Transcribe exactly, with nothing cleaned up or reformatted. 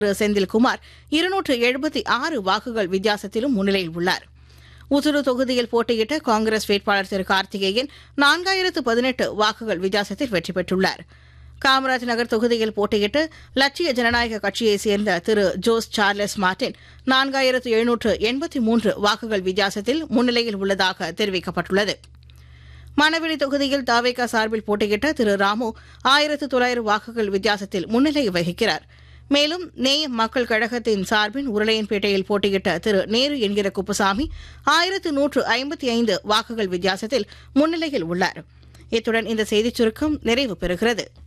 திரு செந்தில்குமார் இருநூற்று எழுபத்தி ஆறு வாக்குகள் வித்தியாசத்திலும் முன்னிலையில் உள்ளார். உசுரு தொகுதியில் போட்டியிட்ட காங்கிரஸ் வேட்பாளர் திரு கார்த்திகேயன் நான்காயிரத்து பதினெட்டு வாக்குகள் வித்தியாசத்தில் வெற்றி பெற்றுள்ளார். காமராஜ் நகர் தொகுதியில் போட்டியிட்ட லட்சிய ஜனநாயக கட்சியைச் சேர்ந்த திரு ஜோஸ் சார்லஸ் மார்டின் நான்காயிரத்து எழுநூற்று எண்பத்தி மூன்று வாக்குகள் வித்தியாசத்தில் முன்னிலையில் உள்ளதாக தெரிவிக்கப்பட்டுள்ளது. மணவெளி தொகுதியில் தாவேகா சார்பில் போட்டியிட்ட திரு ராமு ஆயிரத்து தொள்ளாயிரம் வாக்குகள் வித்தியாசத்தில் முன்னிலை வகிக்கிறார். மேலும் நேயம் மக்கள் கழகத்தின் சார்பில் உருளையன்பேட்டையில் போட்டியிட்ட திரு நேரு என்கிற குப்புசாமி ஆயிரத்து நூற்று ஐம்பத்தி ஐந்து வாக்குகள் வித்தியாசத்தில் முன்னிலையில் உள்ளார். இத்துடன் இந்த செய்திச் சுருக்கம் நிறைவு பெறுகிறது.